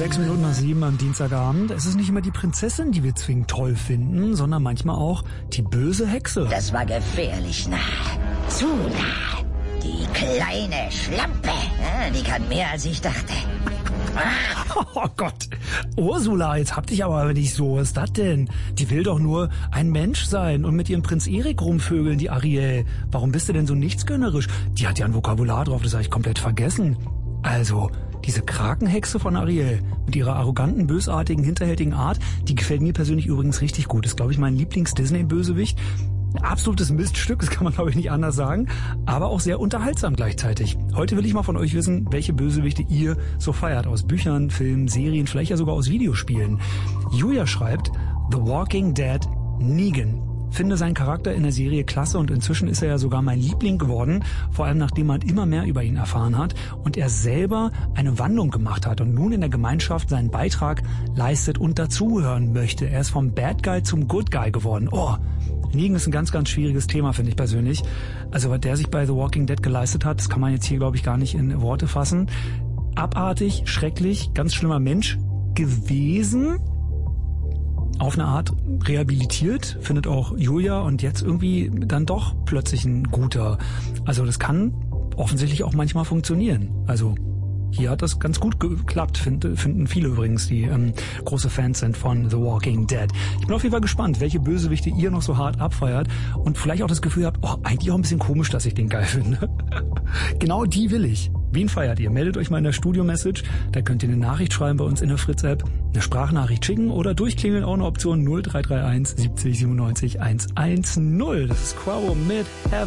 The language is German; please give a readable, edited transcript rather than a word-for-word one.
6:06 am Dienstagabend. Es ist nicht immer die Prinzessin, die wir zwingend toll finden, sondern manchmal auch die böse Hexe. Das war gefährlich nah. Zu nah. Die kleine Schlampe. Die kann mehr, als ich dachte. Oh Gott. Ursula, jetzt hab dich aber nicht so. Was ist das denn? Die will doch nur ein Mensch sein und mit ihrem Prinz Erik rumvögeln, die Ariel. Warum bist du denn so nichtsgönnerisch? Die hat ja ein Vokabular drauf, das habe ich komplett vergessen. Also, diese Krakenhexe von Ariel mit ihrer arroganten, bösartigen, hinterhältigen Art, die gefällt mir persönlich übrigens richtig gut. Ist, glaube ich, mein Lieblings-Disney-Bösewicht. Absolutes Miststück, das kann man, glaube ich, nicht anders sagen, aber auch sehr unterhaltsam gleichzeitig. Heute will ich mal von euch wissen, welche Bösewichte ihr so feiert. Aus Büchern, Filmen, Serien, vielleicht ja sogar aus Videospielen. Julia schreibt, The Walking Dead, Negan. Finde seinen Charakter in der Serie klasse und inzwischen ist er ja sogar mein Liebling geworden, vor allem nachdem man immer mehr über ihn erfahren hat und er selber eine Wandlung gemacht hat und nun in der Gemeinschaft seinen Beitrag leistet und dazuhören möchte. Er ist vom Bad Guy zum Good Guy geworden. Oh, Negan ist ein ganz, ganz schwieriges Thema, finde ich persönlich. Also was der sich bei The Walking Dead geleistet hat, das kann man jetzt hier, glaube ich, gar nicht in Worte fassen. Abartig, schrecklich, ganz schlimmer Mensch gewesen. Auf eine Art rehabilitiert, findet auch Julia und jetzt irgendwie dann doch plötzlich ein guter. Also das kann offensichtlich auch manchmal funktionieren. Also hier hat das ganz gut geklappt, finden viele übrigens, die große Fans sind von The Walking Dead. Ich bin auf jeden Fall gespannt, welche Bösewichte ihr noch so hart abfeiert und vielleicht auch das Gefühl habt, oh, eigentlich auch ein bisschen komisch, dass ich den geil finde. Genau die will ich. Wen feiert ihr? Meldet euch mal in der Studio-Message. Da könnt ihr eine Nachricht schreiben bei uns in der Fritz-App, eine Sprachnachricht schicken oder durchklingeln, auch eine Option 0331 70 97 110. Das ist Quavo mit Heaven.